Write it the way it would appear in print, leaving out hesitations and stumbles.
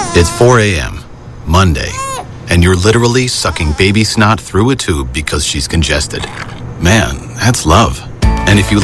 It's 4 a.m., Monday, and you're literally sucking baby snot through a tube because she's congested. Man, that's love. And if you